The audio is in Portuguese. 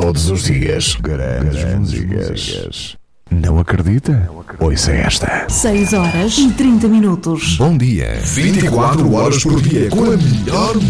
Todos os dias, grandes músicas. Não acredita? Ouça esta. 6 horas e 30 minutos. Bom dia. 24 horas por dia com a melhor